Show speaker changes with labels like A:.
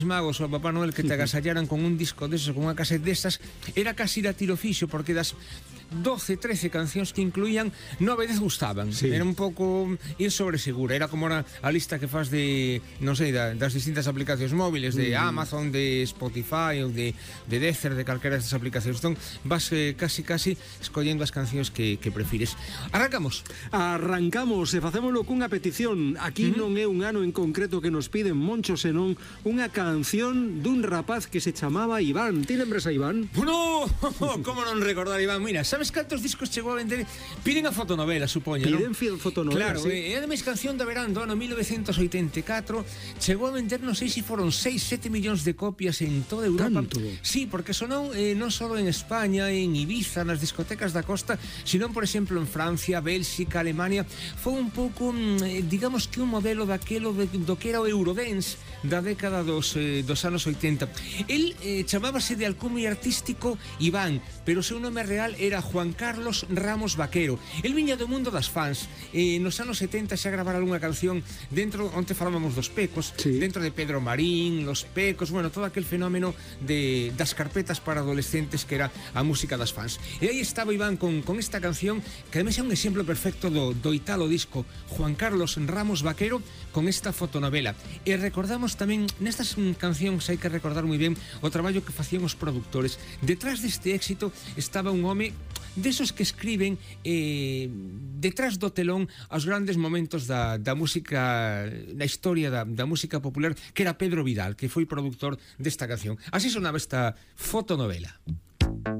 A: Magos ou a Papá Noel que te agasallaran con un disco desos, con unha casete destas, era casi ir a tiro fixo, porque das 12, 13 cancións que incluían, 9 gustaban.
B: Sí.
A: Era un pouco ir sobre segura. Era como a lista que faz de, non sei, das distintas aplicacións móviles, de Amazon, de Spotify ou de Deezer, de calquera destas aplicacións. Entón, vas casi escollendo as cancións que prefires. Arrancamos
B: e facémolo cunha petición. Aquí non é un ano en concreto que nos piden, Moncho, senón unha canción dun rapaz que se chamaba Iván. Ti lembras a Iván?
A: Bueno, como non recordar Iván? Mira, sabes cantos discos chegou a vender? Piden a fotonovela, supoño,
B: Piden
A: non?
B: fotonovela,
A: claro,
B: sí.
A: É a máis canción do verán do ano 1984. Chegou a vender, non sei se foron 6-7 millóns de copias en toda Europa.
B: Tanto?
A: Sí, porque sonou non só en España, en Ibiza, nas discotecas da costa, sino, por exemplo, en Francia, Bélxica, Alemania. Foi un pouco, digamos que un modelo daquelo do que era o Eurodance da década dos anos 80. El chamábase de alcumia artístico Iván, pero o seu nome real era Juan Carlos Ramos Vaquero. El viña do mundo das fans. Nos anos 70 xa gravara algunha canción dentro, onde falábamos dos Pecos,
B: sí,
A: dentro de Pedro Marín, los Pecos, bueno, todo aquel fenómeno das carpetas para adolescentes que era a música das fans. E aí estaba Iván con esta canción, que ademais é un exemplo perfecto do Italo disco, Juan Carlos Ramos Vaquero, con esta fotonovela. E recordamos tamén, nestas cancións hai que recordar moi ben o traballo que facían os produtores. Detrás deste éxito estaba un home desos que escriben detrás do telón aos grandes momentos da música, na historia da música popular, que era Pedro Vidal, que foi produtor desta canción. Así sonaba esta fotonovela.